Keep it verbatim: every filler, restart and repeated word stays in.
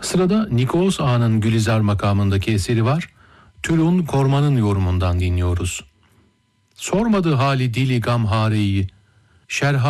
Sırada Nikos Ağa'nın Gülizar makamındaki eseri var. Tülun Korman'ın yorumundan dinliyoruz. Sormadı hali dili gamhareyi, şerha